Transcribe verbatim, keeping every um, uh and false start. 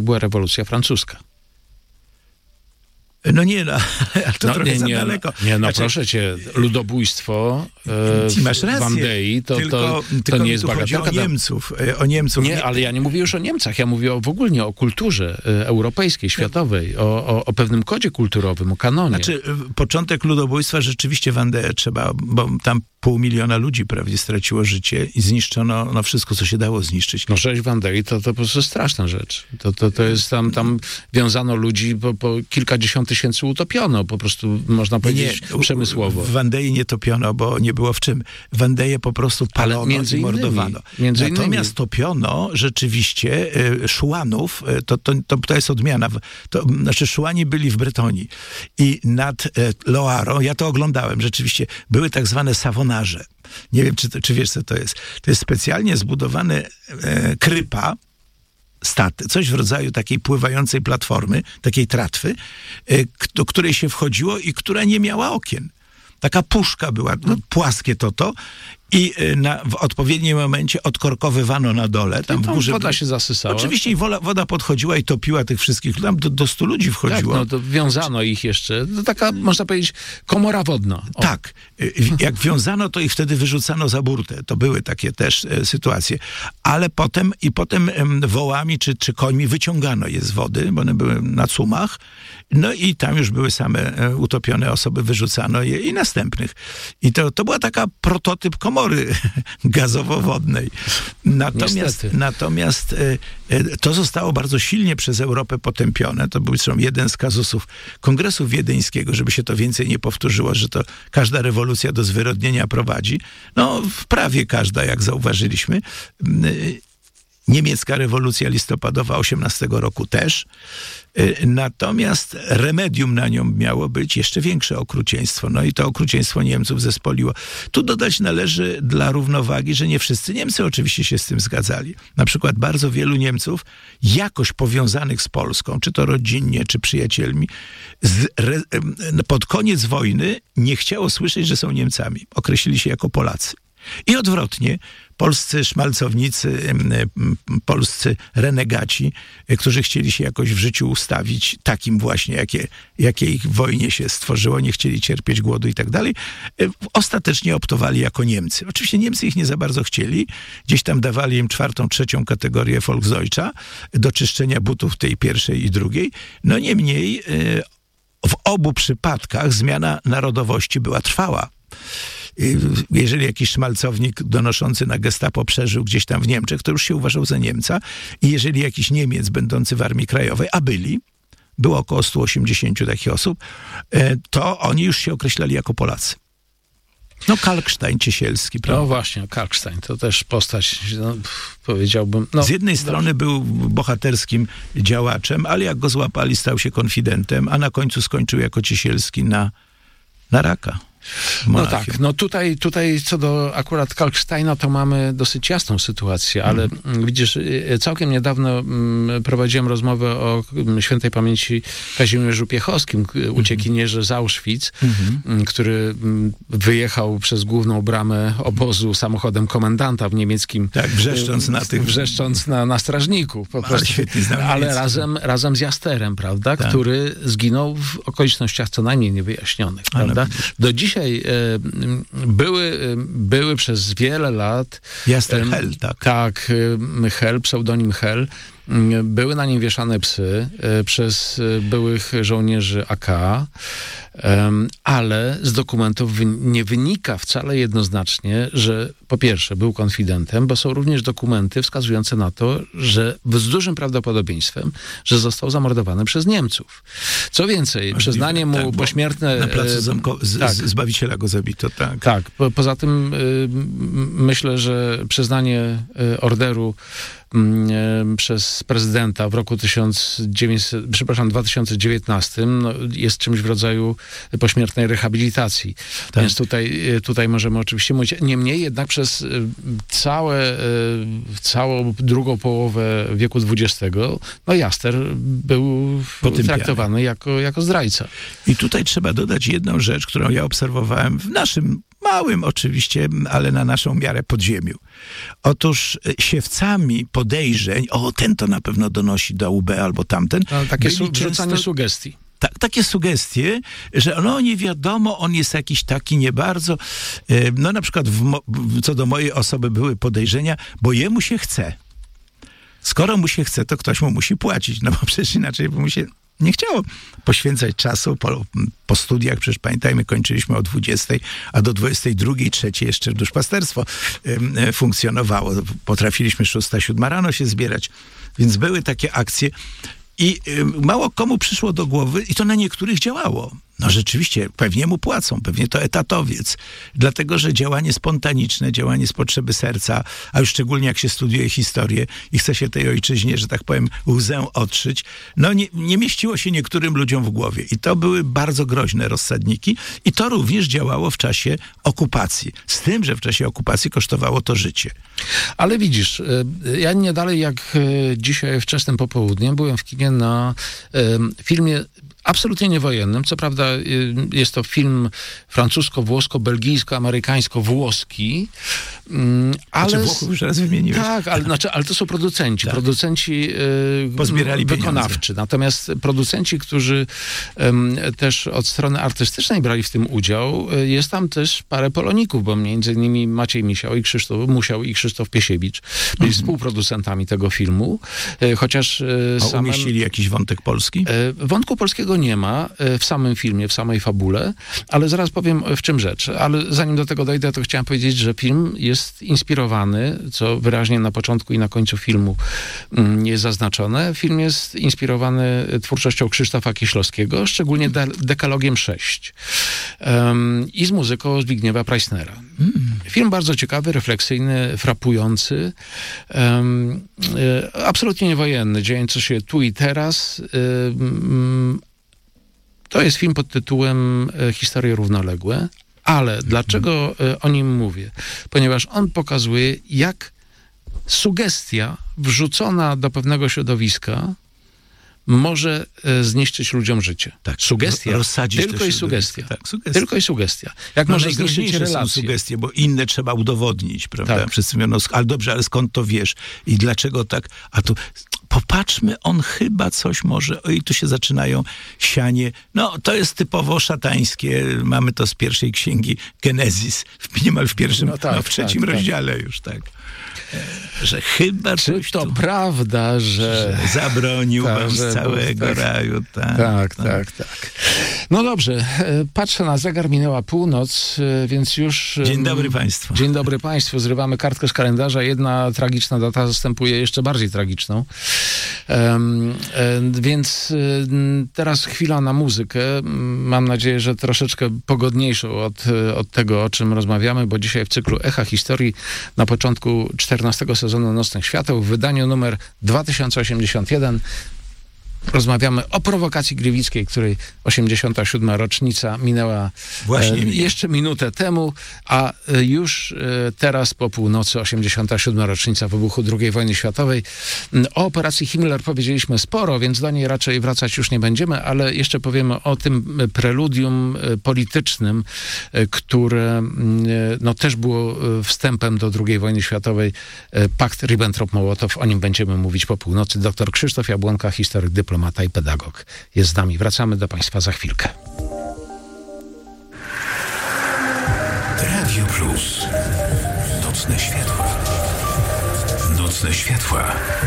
była rewolucja francuska. No nie, no, ale to no, trochę nie, za nie, daleko. Nie, no znaczy, proszę cię, ludobójstwo e, masz rację, w Wandei to, tylko, to, to tylko nie jest bagatelka. Chodzi o Niemców. O Niemców. Nie, ale ja nie mówię już o Niemcach, ja mówię o, w ogóle o kulturze e, europejskiej, światowej, o, o, o pewnym kodzie kulturowym, o kanonie. Znaczy, początek ludobójstwa rzeczywiście Wandeę trzeba, bo tam pół miliona ludzi prawie straciło życie i zniszczono no, wszystko, co się dało zniszczyć. No rzeź Wandei to, to po prostu straszna rzecz. To, to, to jest tam, tam wiązano ludzi, po, po kilkadziesiąt tysięcy utopiono, po prostu można powiedzieć nie, przemysłowo. W Wandei nie topiono, bo nie było w czym. Wandeję po prostu palono między i innymi, mordowano. Między Natomiast innymi. topiono rzeczywiście y, Szułanów, y, to, to, to, to jest odmiana. To, znaczy Szułani byli w Bretonii i nad y, Loarą, ja to oglądałem rzeczywiście, były tak zwane sawonarze. Nie wiem, czy, to, czy wiesz, co to jest. To jest specjalnie zbudowany e, krypa, staty, coś w rodzaju takiej pływającej platformy, takiej tratwy, e, do której się wchodziło i która nie miała okien. Taka puszka była, no, płaskie to to i na, w odpowiednim momencie odkorkowywano na dole. Tam, I tam w górze woda się zasysała. Oczywiście i woda, woda podchodziła i topiła tych wszystkich. Tam do, do stu ludzi wchodziło. Tak, no to wiązano ich jeszcze. To taka, można powiedzieć, komora wodna. O. Tak. Jak wiązano, to ich wtedy wyrzucano za burtę. To były takie też e, sytuacje. Ale potem i potem e, wołami czy, czy końmi wyciągano je z wody, bo one były na cumach. No i tam już były same e, utopione osoby, wyrzucano je i następnych. I to, to była taka prototyp komory gazowo-wodnej. Natomiast, natomiast e, e, to zostało bardzo silnie przez Europę potępione. To był zresztą jeden z kazusów Kongresu Wiedeńskiego, żeby się to więcej nie powtórzyło, że to każda rewolucja do zwyrodnienia prowadzi. No, w prawie każda, jak zauważyliśmy. E, Niemiecka rewolucja listopadowa osiemnastego roku też. Natomiast remedium na nią miało być jeszcze większe okrucieństwo. No i to okrucieństwo Niemców zespoliło. Tu dodać należy dla równowagi, że nie wszyscy Niemcy oczywiście się z tym zgadzali. Na przykład bardzo wielu Niemców jakoś powiązanych z Polską, czy to rodzinnie, czy przyjacielmi, z, re, pod koniec wojny nie chciało słyszeć, że są Niemcami. Określili się jako Polacy. I odwrotnie, polscy szmalcownicy, polscy renegaci, którzy chcieli się jakoś w życiu ustawić takim właśnie, jakie, jakie ich w wojnie się stworzyło, nie chcieli cierpieć głodu i tak dalej, ostatecznie optowali jako Niemcy. Oczywiście Niemcy ich nie za bardzo chcieli, gdzieś tam dawali im czwartą, trzecią kategorię Volksdeutscha do czyszczenia butów tej pierwszej i drugiej. No niemniej w obu przypadkach zmiana narodowości była trwała. Jeżeli jakiś szmalcownik donoszący na gestapo przeżył gdzieś tam w Niemczech, to już się uważał za Niemca. I jeżeli jakiś Niemiec będący w Armii Krajowej, a byli, było około sto osiemdziesiąt takich osób, to oni już się określali jako Polacy. No Kalkstein Ciesielski, prawda? No właśnie, Kalkstein, to też postać, no, powiedziałbym... No, z jednej strony był bohaterskim działaczem, ale jak go złapali, stał się konfidentem, a na końcu skończył jako Ciesielski na, na raka. No tak, no tutaj, tutaj co do akurat Kalksteina to mamy dosyć jasną sytuację, ale mm. widzisz, całkiem niedawno mm, prowadziłem rozmowę o mm, świętej pamięci Kazimierzu Piechowskim, mm. uciekinierze z Auschwitz, mm. który mm, wyjechał przez główną bramę obozu samochodem komendanta w niemieckim. Tak, wrzeszcząc na tych... Wrzeszcząc na, na strażników. Po prostu. Ale, ale razem, razem z Jasterem, prawda, tak. który zginął w okolicznościach co najmniej niewyjaśnionych, prawda. Do dzisiaj Dzisiaj e, były, były przez wiele lat... Jaster Hel, tak. Tak, Hel, pseudonim Hel. Były na nim wieszane psy e, przez byłych żołnierzy A K, e, ale z dokumentów wy, nie wynika wcale jednoznacznie, że po pierwsze był konfidentem, bo są również dokumenty wskazujące na to, że z dużym prawdopodobieństwem, że został zamordowany przez Niemców. Co więcej, Możliwe, przyznanie mu tak, pośmiertne... Na placu Zamko- z, tak, z Zbawiciela go zabito, tak. Tak, po, poza tym y, myślę, że przyznanie y, orderu przez prezydenta w roku tysiąc dziewięćset, przepraszam, dwa tysiące dziewiętnastym no, jest czymś w rodzaju pośmiertnej rehabilitacji. Tak. Więc tutaj, tutaj możemy oczywiście mówić. Niemniej jednak przez całe, całą drugą połowę wieku dwudziestego no Jaster był Potępiany. traktowany jako, jako zdrajca. I tutaj trzeba dodać jedną rzecz, którą ja obserwowałem w naszym małym oczywiście, ale na naszą miarę podziemiu. Otóż siewcami podejrzeń, o ten to na pewno donosi do U B albo tamten. No, takie su- często... rzucanie sugestii. Ta, takie sugestie, że no nie wiadomo, on jest jakiś taki nie bardzo, no na przykład w mo- co do mojej osoby były podejrzenia, bo jemu się chce. Skoro mu się chce, to ktoś mu musi płacić, no bo przecież inaczej by mu się nie chciało poświęcać czasu po, po studiach. Przecież pamiętajmy, kończyliśmy o dwudziestej, a do dwudziestej drugiej, trzeciej jeszcze duszpasterstwo y, funkcjonowało. Potrafiliśmy szósta, siódma rano się zbierać, więc były takie akcje. I y, mało komu przyszło do głowy, i to na niektórych działało. No rzeczywiście, pewnie mu płacą, pewnie to etatowiec. Dlatego, że działanie spontaniczne, działanie z potrzeby serca, a już szczególnie jak się studiuje historię i chce się tej ojczyźnie, że tak powiem, łzę otrzyć, no nie, nie mieściło się niektórym ludziom w głowie. I to były bardzo groźne rozsadniki i to również działało w czasie okupacji. Z tym, że w czasie okupacji kosztowało to życie. Ale widzisz, ja nie dalej jak dzisiaj wczesnym popołudniem byłem w kinie na filmie absolutnie niewojennym. Co prawda jest to film francusko-włosko-belgijsko-amerykańsko-włoski, ale... Znaczy Włochów już raz wymieniłeś. Tak, ale, znaczy, ale to są producenci. Tak. Producenci Pozbierali wykonawczy. Pieniądze. Natomiast producenci, którzy um, też od strony artystycznej brali w tym udział, jest tam też parę poloników, bo między innymi Maciej Misiał i Krzysztof, Musiał i Krzysztof Piesiewicz byli mhm. współproducentami tego filmu. Chociaż A samym... umieścili jakiś wątek polski? Wątku polskiego nie ma w samym filmie, w samej fabule, ale zaraz powiem, w czym rzecz. Ale zanim do tego dojdę, to chciałem powiedzieć, że film jest inspirowany, co wyraźnie na początku i na końcu filmu jest zaznaczone. Film jest inspirowany twórczością Krzysztofa Kieślowskiego, szczególnie de- dekalogiem sześć um, i z muzyką Zbigniewa Preissnera. Mm. Film bardzo ciekawy, refleksyjny, frapujący, um, e, absolutnie niewojenny, dziejący się tu i teraz. Um, To jest film pod tytułem Historie równoległe, ale dlaczego o nim mówię? Ponieważ on pokazuje, jak sugestia wrzucona do pewnego środowiska może zniszczyć ludziom życie. Tak, sugestia, rozsadzić tylko i sugestia. Tak, sugestia. Tylko i sugestia. Jak no może zniszczyć relacje. Są sugestie, bo inne trzeba udowodnić, prawda? Tak. Wszyscy mówią, no, ale dobrze, ale skąd to wiesz? I dlaczego tak? A tu popatrzmy, on chyba coś może, i tu się zaczynają sianie. No, to jest typowo szatańskie. Mamy to z pierwszej księgi Genezis, w, niemal w pierwszym, no tak, no, w trzecim tak, rozdziale tak. już, tak. Że chyba Czy coś to tu, prawda, że... że zabronił tak, wam z całego tak, raju. Tak tak, tak, tak, tak. No dobrze, patrzę na zegar, minęła północ, więc już... Dzień dobry Państwu. Dzień dobry Państwu, zrywamy kartkę z kalendarza. Jedna tragiczna data zastępuje jeszcze bardziej tragiczną. Um, więc teraz chwila na muzykę. Mam nadzieję, że troszeczkę pogodniejszą od, od tego, o czym rozmawiamy, bo dzisiaj w cyklu Echa Historii na początku czternastego sezonu Nocnych Świateł w wydaniu numer dwa tysiące osiemdziesiąt jeden rozmawiamy o prowokacji gliwickiej, której osiemdziesiąta siódma rocznica minęła Właśnie e, jeszcze minutę temu, a e, już e, teraz po północy osiemdziesiąta siódma rocznica wybuchu drugiej wojny światowej. O operacji Himmler powiedzieliśmy sporo, więc do niej raczej wracać już nie będziemy, ale jeszcze powiemy o tym preludium e, politycznym, e, które e, no, też było e, wstępem do drugiej wojny światowej. E, Pakt Ribbentrop-Mołotow, o nim będziemy mówić po północy. Doktor Krzysztof Jabłonka, historyk, dyplomata i pedagog jest z nami. Wracamy do Państwa za chwilkę. Radio Plus. Nocne światła. Nocne światła.